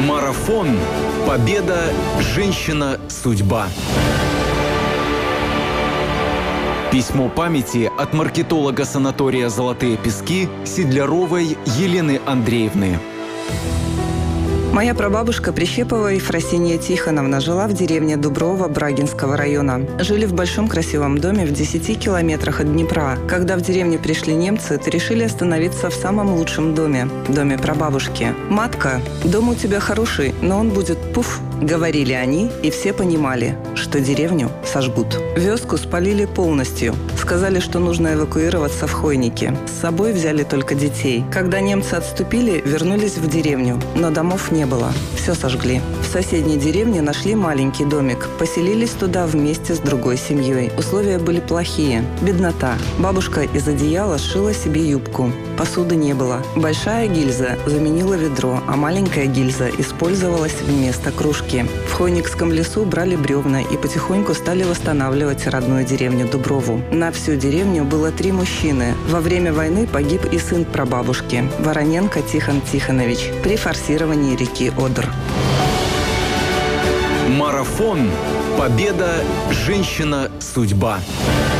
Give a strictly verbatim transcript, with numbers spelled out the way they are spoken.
Марафон. Победа. Женщина. Судьба. Письмо памяти от маркетолога санатория «Золотые пески» Сидляровой Елены Андреевны. Моя прабабушка Прищепова Ефросинья Тихоновна жила в деревне Дуброво Брагинского района. Жили в большом красивом доме в десяти километрах от Днепра. Когда в деревню пришли немцы, то решили остановиться в самом лучшем доме – доме прабабушки. «Матка, дом у тебя хороший, но он будет пуф», – говорили они, и все понимали, что деревню сожгут. Вёску спалили полностью. Сказали, что нужно эвакуироваться в Хойники. С собой взяли только детей. Когда немцы отступили, вернулись в деревню, но домов не было. Все сожгли. В соседней деревне нашли маленький домик. Поселились туда вместе с другой семьей. Условия были плохие. Беднота. Бабушка из одеяла сшила себе юбку. Посуды не было. Большая гильза заменила ведро, а маленькая гильза использовалась вместо кружки. В Хойникском лесу брали бревна и потихоньку стали восстанавливать родную деревню Дуброву. На всю деревню было три мужчины. Во время войны погиб и сын прабабушки – Вороненко Тихон Тихонович при форсировании реки Одр. Марафон. Победа. Женщина. Судьба.